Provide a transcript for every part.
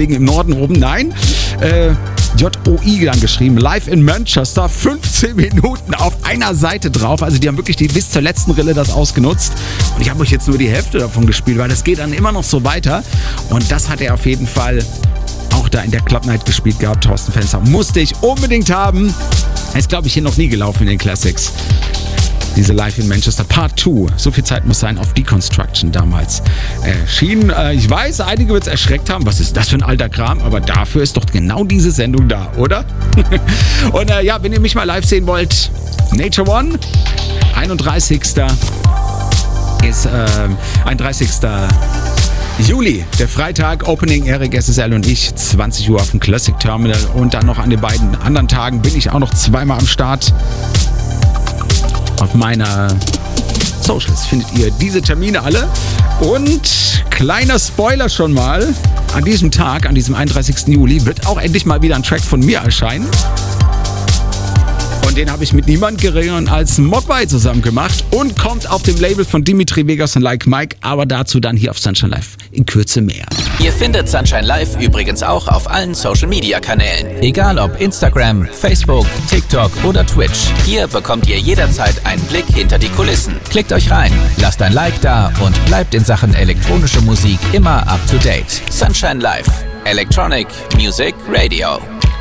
Kollegen im Norden oben. Nein, JOI dann geschrieben. Live in Manchester, 15 Minuten auf einer Seite drauf. Also die haben wirklich bis zur letzten Rille das ausgenutzt. Und ich habe euch jetzt nur die Hälfte davon gespielt, weil das geht dann immer noch so weiter. Und das hat er auf jeden Fall auch da in der Club Night gespielt gehabt. Thorsten Fenster musste ich unbedingt haben. Ist, glaube ich, hier noch nie gelaufen in den Classics. Diese Live in Manchester Part 2. So viel Zeit muss sein auf Deconstruction damals erschienen. Ich weiß, einige wird es erschreckt haben. Was ist das für ein alter Kram? Aber dafür ist doch genau diese Sendung da, oder? Und ja, wenn ihr mich mal live sehen wollt, Nature One, 31. ist 31. Juli, der Freitag, Opening, Eric SSL und ich, 20 Uhr auf dem Classic Terminal. Und dann noch an den beiden anderen Tagen bin ich auch noch zweimal am Start. Auf meiner Socials findet ihr diese Termine alle. Und kleiner Spoiler schon mal, an diesem Tag, an diesem 31. Juli, wird auch endlich mal wieder ein Track von mir erscheinen. Und den habe ich mit niemand geringeren als Mogwai zusammen gemacht und kommt auf dem Label von Dimitri Vegas und Like Mike, aber dazu dann hier auf Sunshine Live in Kürze mehr. Ihr findet Sunshine Live übrigens auch auf allen Social-Media-Kanälen. Egal ob Instagram, Facebook, TikTok oder Twitch. Hier bekommt ihr jederzeit einen Blick hinter die Kulissen. Klickt euch rein, lasst ein Like da und bleibt in Sachen elektronische Musik immer up to date. Sunshine Live. Electronic Music Radio.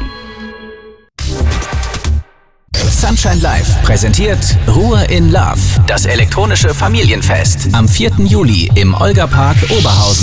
Sunshine Live präsentiert Ruhe in Love, das elektronische Familienfest. Am 4. Juli im Olga Park Oberhausen.